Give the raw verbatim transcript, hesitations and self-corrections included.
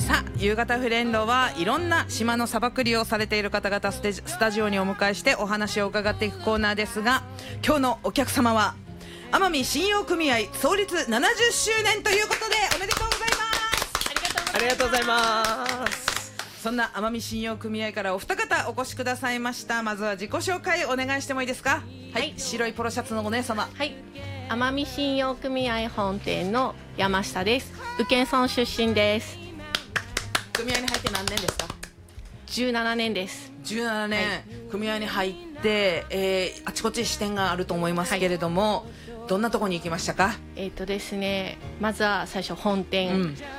さあ夕方フレンドはいろんな島のさばくりをされている方々ステスタジオにお迎えしてお話を伺っていくコーナーですが、今日のお客様は奄美信用組合創立ななじゅっしゅうねんということでおめでとうございます。 ありがとうございます。 そんな奄美信用組合からお二方お越しくださいました。まずは自己紹介お願いしてもいいですか。はい、はい、白いポロシャツのお姉様。 はい、奄美信用組合本店の山下です。宇検村出身です。 組合に入って何年ですか。 じゅうななねんです。 じゅうななねん、はい、組合に入って、えー、あちこち支店があると思いますけれども、はい、どんなところに行きましたか。 えーとですね、まずは最初本店、うん